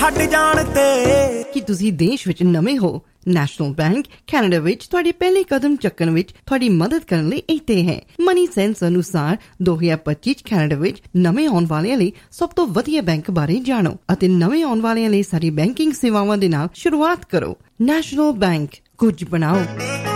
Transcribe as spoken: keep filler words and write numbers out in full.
ਛੱਡ ਜਾਣ ਤੇ। ਕੀ ਤੁਸੀਂ ਦੇਸ਼ ਵਿੱਚ ਨਵੇਂ ਹੋ? ਨੈਸ਼ਨਲ ਬੈਂਕ ਕੈਨੇਡਾ ਵਿੱਚ ਤੁਹਾਡੇ ਪਹਿਲੇ ਕਦਮ ਚੱਕਣ ਵਿੱਚ ਤੁਹਾਡੀ ਮਦਦ ਕਰਨ ਲਈ ਇੱਥੇ ਹੈ। ਮਨੀ ਸੈਂਸ ਅਨੁਸਾਰ ਦੋ ਹਜ਼ਾਰ ਪੱਚੀ ਚ ਕੈਨੇਡਾ ਵਿੱਚ ਨਵੇਂ ਆਉਣ ਵਾਲਿਆਂ ਲਈ ਸਭ ਤੋਂ ਵਧੀਆ ਬੈਂਕ ਬਾਰੇ ਜਾਣੋ ਅਤੇ ਨਵੇਂ ਆਉਣ ਵਾਲਿਆਂ ਲਈ ਸਾਡੀ ਬੈਂਕਿੰਗ ਸੇਵਾਵਾਂ ਦੇ ਨਾਲ ਸ਼ੁਰੂਆਤ ਕਰੋ। ਨੈਸ਼ਨਲ ਬੈਂਕ, ਕੁਝ ਬਣਾਓ।